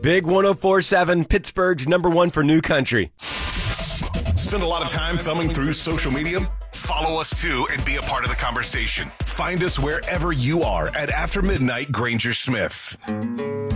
Big 104.7, Pittsburgh's #1 for new country. Spend a lot of time thumbing through social media? Follow us too and be a part of the conversation. Find us wherever you are at After Midnight Granger Smith.